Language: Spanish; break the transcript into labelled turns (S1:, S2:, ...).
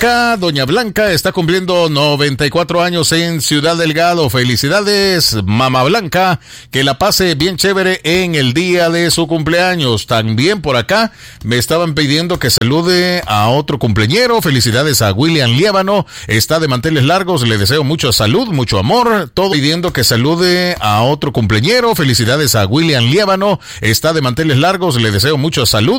S1: acá, doña Blanca está cumpliendo 94 años en Ciudad Delgado. Felicidades, mamá Blanca, que la pase bien chévere en el día de su cumpleaños. También por acá me estaban pidiendo que salude a otro cumpleañero. Felicidades a William Líbano, está de manteles largos, le deseo mucha salud, mucho amor. Todo pidiendo que salude a otro cumpleañero. Felicidades a William Líbano, está de manteles largos, le deseo mucha salud.